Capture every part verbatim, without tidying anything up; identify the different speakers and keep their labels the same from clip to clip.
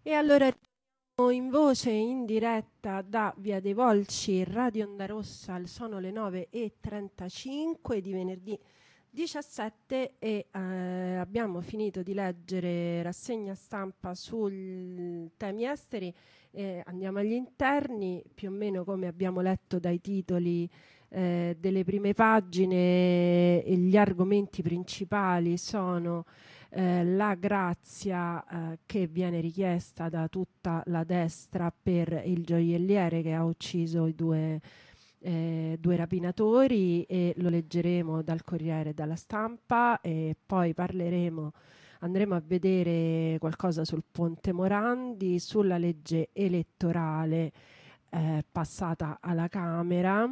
Speaker 1: E allora ritorniamo in voce in diretta da Via dei Volsci, Radio Onda Rossa, sono le nove e trentacinque di venerdì diciassette e eh, abbiamo finito di leggere rassegna stampa sui temi esteri. Eh, andiamo agli interni, più o meno come abbiamo letto dai titoli eh, delle prime pagine. E gli argomenti principali sono eh, la grazia eh, che viene richiesta da tutta la destra per il gioielliere che ha ucciso i due, eh, due rapinatori, e lo leggeremo dal Corriere e dalla Stampa, e poi parleremo, andremo a vedere qualcosa sul Ponte Morandi, sulla legge elettorale eh, passata alla Camera.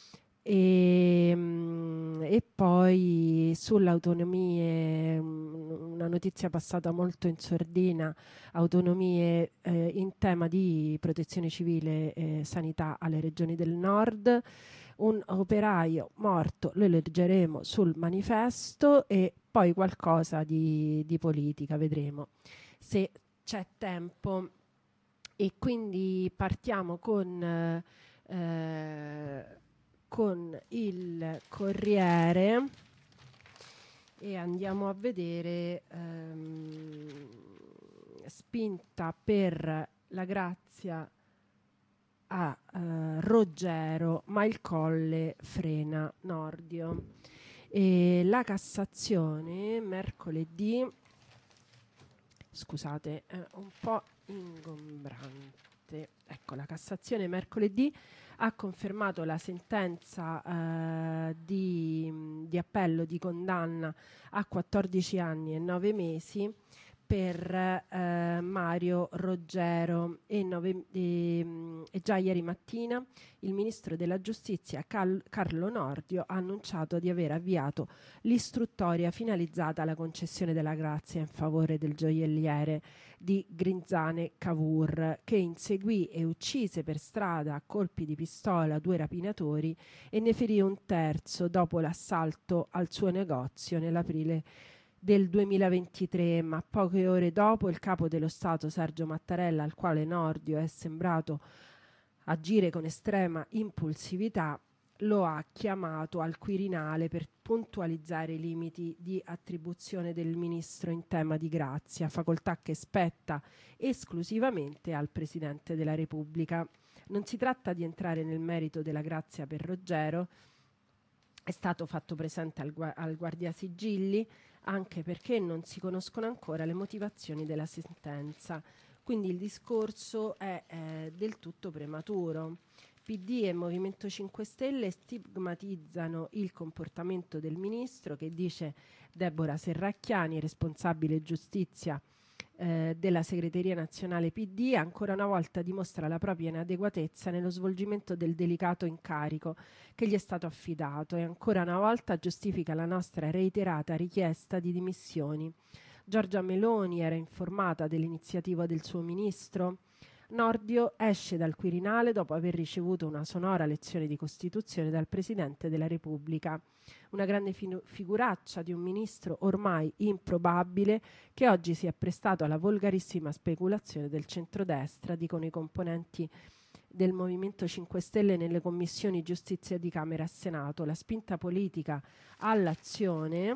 Speaker 1: E, mm, e poi sulle autonomie, mm, una notizia passata molto in sordina: autonomie eh, in tema di protezione civile e sanità alle regioni del nord, un operaio morto, lo leggeremo sul Manifesto, e poi qualcosa di, di politica, vedremo se c'è tempo. E quindi partiamo con eh, eh, con il Corriere e andiamo a vedere ehm, spinta per la grazia a eh, Roggero, ma il Colle frena Nordio. E la Cassazione mercoledì, scusate, è un po' ingombrante. Ecco, la Cassazione mercoledì ha confermato la sentenza eh, di, di appello di condanna a quattordici anni e nove mesi per eh, Mario Roggero, e, nove, e, e già ieri mattina il ministro della giustizia Cal- Carlo Nordio ha annunciato di aver avviato l'istruttoria finalizzata alla concessione della grazia in favore del gioielliere di Grinzane Cavour, che inseguì e uccise per strada a colpi di pistola due rapinatori e ne ferì un terzo dopo l'assalto al suo negozio nell'aprile del duemilaventitré. Ma poche ore dopo il capo dello Stato Sergio Mattarella, al quale Nordio è sembrato agire con estrema impulsività, lo ha chiamato al Quirinale per puntualizzare i limiti di attribuzione del ministro in tema di grazia, facoltà che spetta esclusivamente al Presidente della Repubblica. Non si tratta di entrare nel merito della grazia per Roggero, è stato fatto presente al, gu- al Guardiasigilli, anche perché non si conoscono ancora le motivazioni della sentenza. Quindi il discorso è eh, del tutto prematuro. P D e Movimento cinque Stelle stigmatizzano il comportamento del ministro, che dice Deborah Serracchiani, responsabile giustizia eh, della segreteria nazionale P D, ancora una volta dimostra la propria inadeguatezza nello svolgimento del delicato incarico che gli è stato affidato, e ancora una volta giustifica la nostra reiterata richiesta di dimissioni. Giorgia Meloni era informata dell'iniziativa del suo ministro? Nordio esce dal Quirinale dopo aver ricevuto una sonora lezione di Costituzione dal Presidente della Repubblica. Una grande fi- figuraccia di un ministro ormai improbabile, che oggi si è prestato alla volgarissima speculazione del centrodestra, dicono i componenti del Movimento cinque Stelle nelle commissioni giustizia di Camera e Senato. La spinta politica all'azione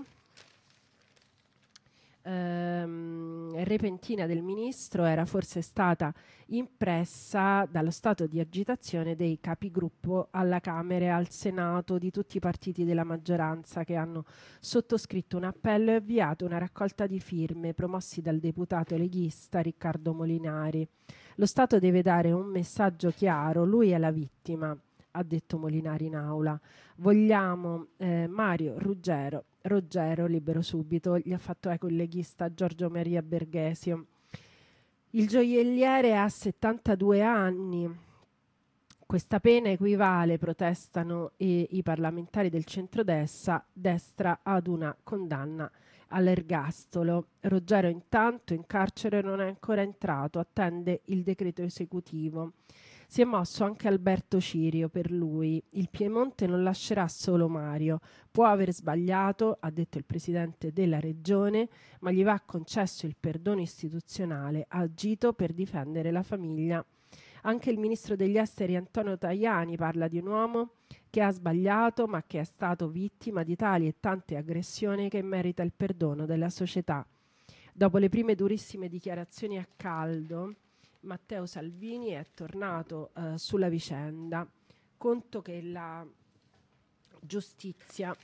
Speaker 1: ehm, repentina del ministro era forse stata impressa dallo stato di agitazione dei capigruppo alla Camera e al Senato di tutti i partiti della maggioranza, che hanno sottoscritto un appello e avviato una raccolta di firme promossi dal deputato leghista Riccardo Molinari. Lo Stato deve dare un messaggio chiaro: lui è la vittima, ha detto Molinari in aula. Vogliamo eh, Mario Ruggero, Roggero libero subito, gli ha fatto eco il leghista Giorgio Maria Bergesio. Il gioielliere ha settantadue anni. Questa pena equivale, protestano i, i parlamentari del centrodestra, destra, ad una condanna all'ergastolo. Roggero intanto in carcere non è ancora entrato, attende il decreto esecutivo. Si è mosso anche Alberto Cirio per lui. Il Piemonte non lascerà solo Mario. Può aver sbagliato, ha detto il presidente della regione, ma gli va concesso il perdono istituzionale. Ha agito per difendere la famiglia. Anche il ministro degli esteri Antonio Tajani parla di un uomo che ha sbagliato, ma che è stato vittima di tali e tante aggressioni che merita il perdono della società. Dopo le prime durissime dichiarazioni a caldo, Matteo Salvini è tornato eh, sulla vicenda. Conto che la giustizia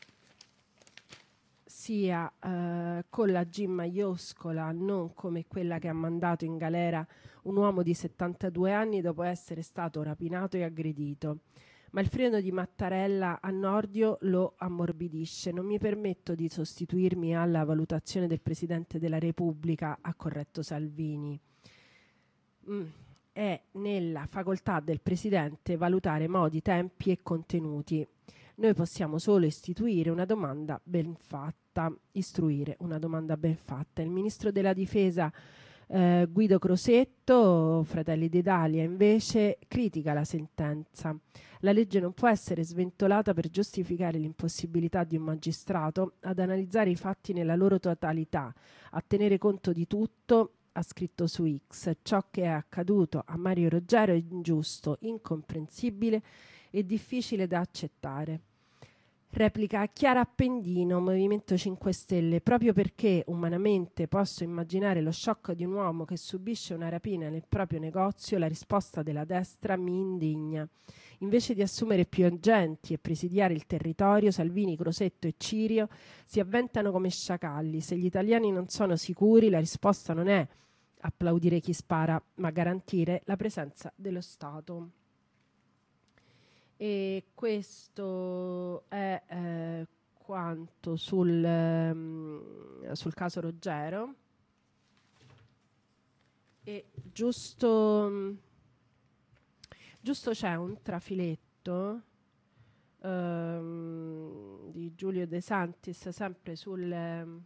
Speaker 1: sia eh, con la G maiuscola, non come quella che ha mandato in galera un uomo di settantadue anni dopo essere stato rapinato e aggredito. Ma il freno di Mattarella a Nordio lo ammorbidisce. Non mi permetto di sostituirmi alla valutazione del Presidente della Repubblica, ha corretto Salvini. Mm. È nella facoltà del Presidente valutare modi, tempi e contenuti. Noi possiamo solo istituire una domanda ben fatta, istruire una domanda ben fatta. Il Ministro della Difesa eh, Guido Crosetto, Fratelli d'Italia, invece critica la sentenza. La legge non può essere sventolata per giustificare l'impossibilità di un magistrato ad analizzare i fatti nella loro totalità, a tenere conto di tutto. Ha scritto su X: ciò che è accaduto a Mario Roggero è ingiusto, incomprensibile e difficile da accettare. Replica Chiara Appendino, Movimento cinque Stelle: proprio perché umanamente posso immaginare lo shock di un uomo che subisce una rapina nel proprio negozio, la risposta della destra mi indigna. Invece di assumere più agenti e presidiare il territorio, Salvini, Crosetto e Cirio si avventano come sciacalli. Se gli italiani non sono sicuri, la risposta non è applaudire chi spara, ma garantire la presenza dello Stato. E questo è eh, quanto sul, um, sul caso Roggero. E giusto, giusto c'è un trafiletto um, di Giulio De Santis, sempre sul,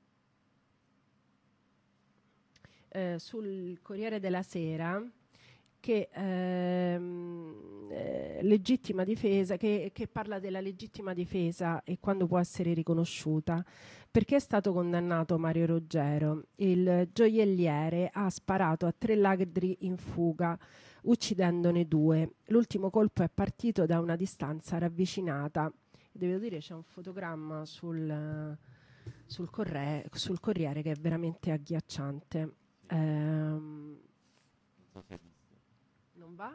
Speaker 1: eh, sul Corriere della Sera, che ehm, eh, legittima difesa, che, che parla della legittima difesa e quando può essere riconosciuta. Perché è stato condannato Mario Roggero? Il gioielliere ha sparato a tre ladri in fuga, uccidendone due. L'ultimo colpo è partito da una distanza ravvicinata. Devo dire, c'è un fotogramma sul, sul, corre- sul Corriere che è veramente agghiacciante. Ehm, non va?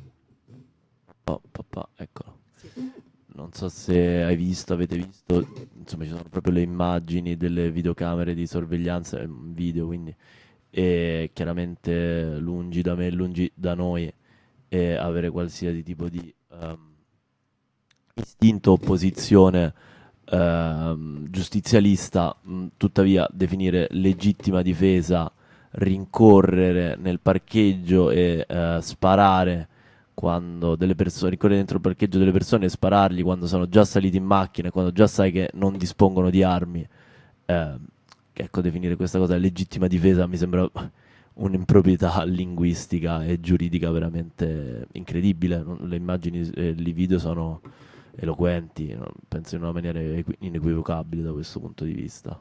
Speaker 2: Oh, papà, eccolo.
Speaker 1: Sì.
Speaker 2: Non so se hai visto, avete visto, insomma ci sono proprio le immagini delle videocamere di sorveglianza, è un video quindi, e chiaramente lungi da me, lungi da noi, e avere qualsiasi tipo di ehm, istinto opposizione ehm, giustizialista, mh, tuttavia definire legittima difesa, rincorrere nel parcheggio e eh, sparare quando delle persone, rincorrere dentro il parcheggio delle persone e sparargli quando sono già saliti in macchina e quando già sai che non dispongono di armi, eh, ecco, definire questa cosa legittima difesa mi sembra un'improprietà linguistica e giuridica veramente incredibile. Non- Le immagini e i video sono eloquenti, no? Penso in una maniera equi- inequivocabile da questo punto di vista.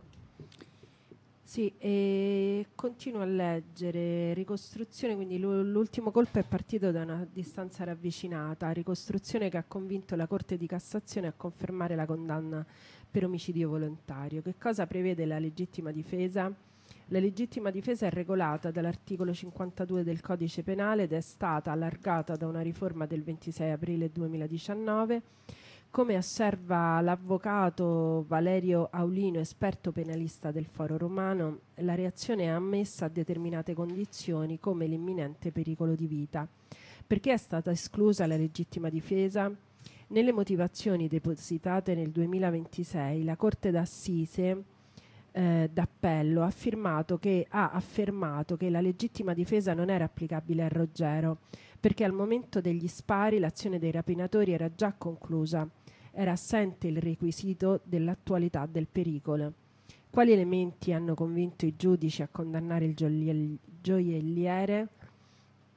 Speaker 1: Sì, e continuo a leggere. Ricostruzione, quindi l'u- l'ultimo colpo è partito da una distanza ravvicinata, ricostruzione che ha convinto la Corte di Cassazione a confermare la condanna per omicidio volontario. Che cosa prevede la legittima difesa? La legittima difesa è regolata dall'articolo cinquantadue del Codice Penale ed è stata allargata da una riforma del ventisei aprile duemiladiciannove. Come osserva l'avvocato Valerio Aulino, esperto penalista del Foro Romano, la reazione è ammessa a determinate condizioni come l'imminente pericolo di vita. Perché è stata esclusa la legittima difesa? Nelle motivazioni depositate nel duemilaventisei, la Corte d'Assise eh, d'appello ha affermato, che, ha affermato che la legittima difesa non era applicabile a Roggero, perché al momento degli spari l'azione dei rapinatori era già conclusa. Era assente il requisito dell'attualità del pericolo. Quali elementi hanno convinto i giudici a condannare il gioielliere?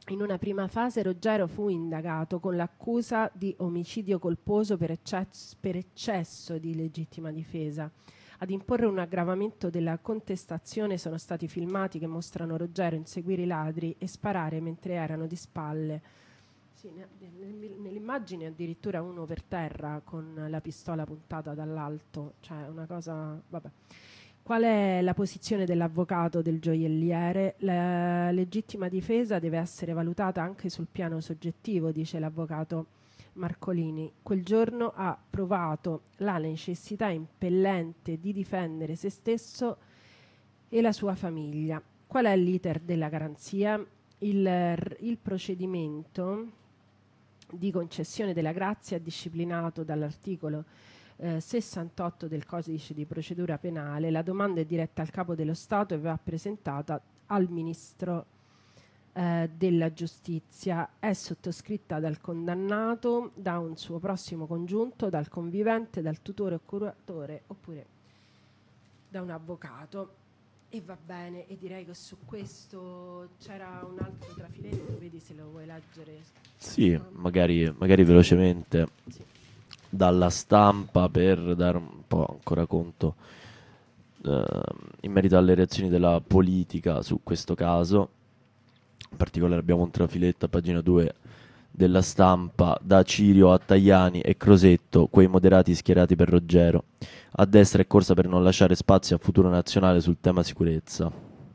Speaker 1: In una prima fase Ruggero fu indagato con l'accusa di omicidio colposo per eccesso, per eccesso di legittima difesa. Ad imporre un aggravamento della contestazione sono stati filmati che mostrano Ruggero inseguire i ladri e sparare mentre erano di spalle. Sì, nell'immagine addirittura uno per terra con la pistola puntata dall'alto, cioè una cosa, vabbè. Qual è la posizione dell'avvocato del gioielliere? La legittima difesa deve essere valutata anche sul piano soggettivo, dice l'avvocato Marcolini. Quel giorno ha provato la necessità impellente di difendere se stesso e la sua famiglia. Qual è l'iter della garanzia? Il, il procedimento di concessione della grazia è disciplinato dall'articolo eh, sessantotto del Codice di procedura penale. La domanda è diretta al Capo dello Stato e va presentata al Ministro eh, della Giustizia. È sottoscritta dal condannato, da un suo prossimo congiunto, dal convivente, dal tutore o curatore oppure da un avvocato. E va bene, e direi che su questo c'era un altro trafiletto, vedi se lo vuoi leggere.
Speaker 2: Sì, magari, magari velocemente. Sì. Dalla Stampa, per dare un po' ancora conto eh, in merito alle reazioni della politica su questo caso. In particolare abbiamo un trafiletto a pagina due della Stampa: da Cirio a Tajani e Crosetto, quei moderati schierati per Ruggero. A destra è corsa per non lasciare spazio a Futuro Nazionale sul tema sicurezza.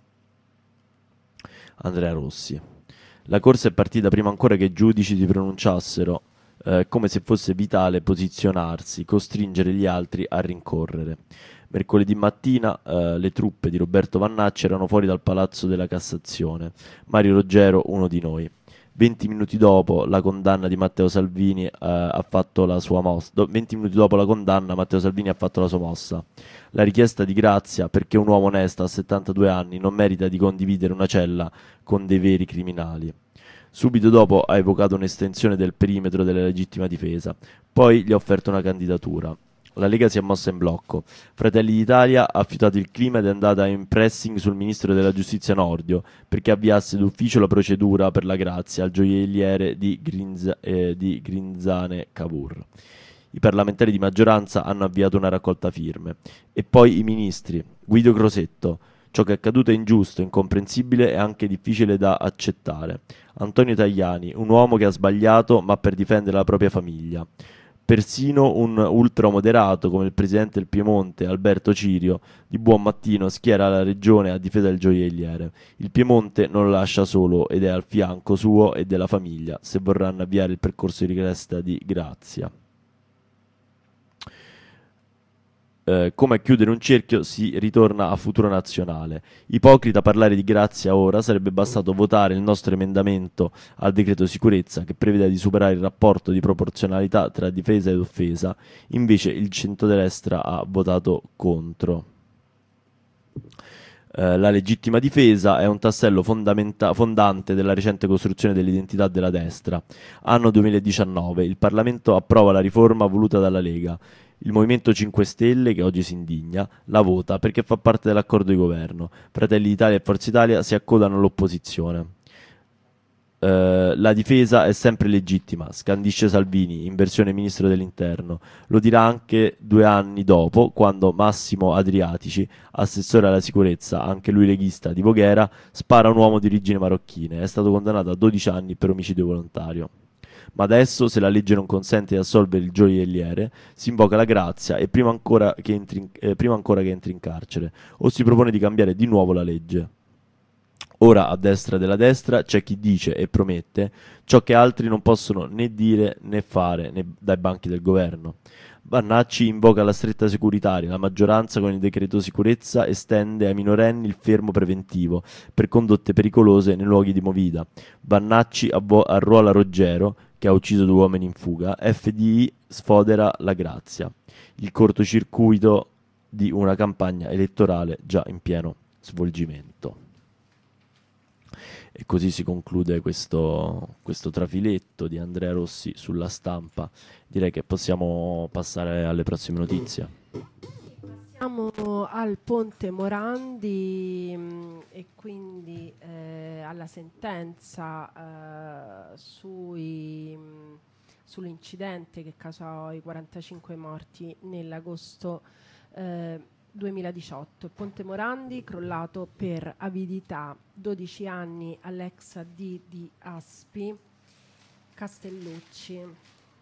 Speaker 2: Andrea Rossi. La corsa è partita prima ancora che i giudici si pronunciassero, eh, come se fosse vitale posizionarsi, costringere gli altri a rincorrere. Mercoledì mattina eh, le truppe di Roberto Vannacci erano fuori dal palazzo della Cassazione. Mario Ruggero, uno di noi. venti minuti dopo la condanna di Matteo Salvini eh, ha fatto la sua mossa. Do- venti minuti dopo la condanna Matteo Salvini ha fatto la sua mossa. La richiesta di grazia perché un uomo onesto a settantadue anni non merita di condividere una cella con dei veri criminali. Subito dopo ha evocato un'estensione del perimetro della legittima difesa. Poi gli ha offerto una candidatura. La Lega si è mossa in blocco. Fratelli d'Italia ha fiutato il clima ed è andata in pressing sul ministro della giustizia Nordio perché avviasse d'ufficio la procedura per la grazia al gioielliere di, Grinz- eh, di Grinzane Cavour. I parlamentari di maggioranza hanno avviato una raccolta firme. E poi i ministri. Guido Crosetto. Ciò che è accaduto è ingiusto, incomprensibile e anche difficile da accettare. Antonio Tajani, un uomo che ha sbagliato ma per difendere la propria famiglia. Persino un ultramoderato come il presidente del Piemonte, Alberto Cirio, di buon mattino schiera la regione a difesa del gioielliere. Il Piemonte non lo lascia solo ed è al fianco suo e della famiglia se vorranno avviare il percorso di richiesta di grazia. Eh, come a chiudere un cerchio si ritorna a Futuro Nazionale. Ipocrita parlare di grazia ora, sarebbe bastato votare il nostro emendamento al decreto sicurezza che prevede di superare il rapporto di proporzionalità tra difesa ed offesa. Invece il centrodestra ha votato contro. Uh, la legittima difesa è un tassello fondamenta- fondante della recente costruzione dell'identità della destra. Anno duemiladiciannove, il Parlamento approva la riforma voluta dalla Lega. Il Movimento cinque Stelle, che oggi si indigna, la vota perché fa parte dell'accordo di governo. Fratelli d'Italia e Forza Italia si accodano all'opposizione. Uh, la difesa è sempre legittima, scandisce Salvini in versione ministro dell'interno. Lo dirà anche due anni dopo, quando Massimo Adriatici, assessore alla sicurezza, anche lui leghista di Voghera, spara a un uomo di origine marocchine. È stato condannato a dodici anni per omicidio volontario. Ma adesso, se la legge non consente di assolvere il gioielliere, si invoca la grazia e prima ancora che entri in, eh, prima ancora che entri in carcere, o si propone di cambiare di nuovo la legge. Ora, a destra della destra, c'è chi dice e promette ciò che altri non possono né dire né fare né dai banchi del governo. Vannacci invoca la stretta securitaria, la maggioranza con il decreto sicurezza estende ai minorenni il fermo preventivo per condotte pericolose nei luoghi di movida. Vannacci avvo- arruola Ruggero, che ha ucciso due uomini in fuga. F D I sfodera la grazia. Il cortocircuito di una campagna elettorale già in pieno svolgimento. E così si conclude questo, questo trafiletto di Andrea Rossi sulla Stampa. Direi che possiamo passare alle prossime notizie.
Speaker 1: Siamo al Ponte Morandi mh, e quindi eh, alla la sentenza eh, sui, mh, sull'incidente che causò i quarantacinque morti nell'agosto eh, duemiladiciotto. Ponte Morandi crollato per avidità, dodici anni all'ex A D di Aspi, Castellucci.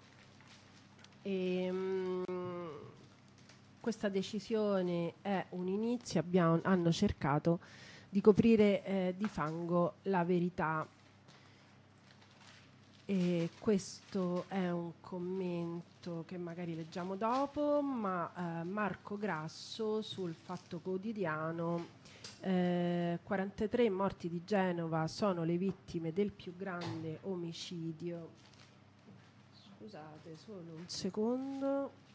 Speaker 1: E, mh, questa decisione è un inizio, abbiamo, hanno cercato di coprire eh, di fango la verità. E questo è un commento che magari leggiamo dopo, ma eh, Marco Grasso sul Fatto Quotidiano, eh, quarantatré morti di Genova sono le vittime del più grande omicidio. Scusate solo un secondo.